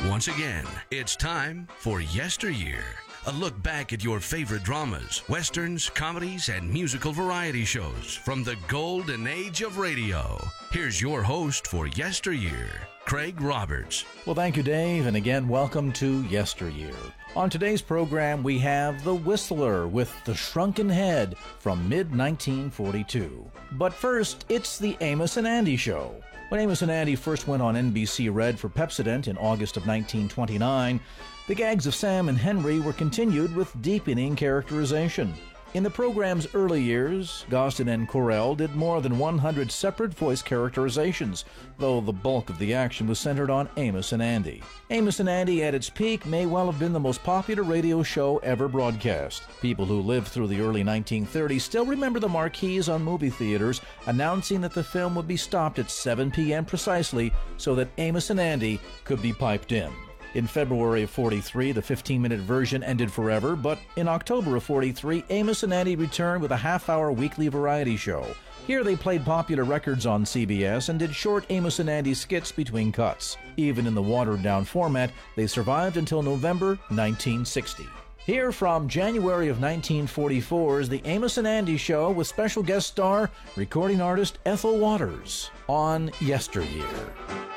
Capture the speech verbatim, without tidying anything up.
Once again, it's time for Yesteryear, a look back at your favorite dramas, westerns, comedies, and musical variety shows from the golden age of radio. Here's your host for Yesteryear, Craig Roberts. Well, thank you, Dave, and again, welcome to Yesteryear. On today's program, we have The Whistler with The Shrunken Head from mid nineteen forty-two. But first, it's the Amos and Andy Show. When Amos and Andy first went on N B C Red for Pepsodent in August of nineteen twenty-nine, the gags of Sam and Henry were continued with deepening characterization. In the program's early years, Gosden and Corell did more than one hundred separate voice characterizations, though the bulk of the action was centered on Amos and Andy. Amos and Andy at its peak may well have been the most popular radio show ever broadcast. People who lived through the early nineteen thirties still remember the marquees on movie theaters announcing that the film would be stopped at seven p.m. precisely so that Amos and Andy could be piped in. In February of forty-three, the fifteen-minute version ended forever, but in October of forty-three, Amos and Andy returned with a half-hour weekly variety show. Here they played popular records on C B S and did short Amos and Andy skits between cuts. Even in the watered-down format, they survived until November nineteen sixty. Here from January of nineteen forty-four is the Amos and Andy Show with special guest star, recording artist Ethel Waters on Yesteryear.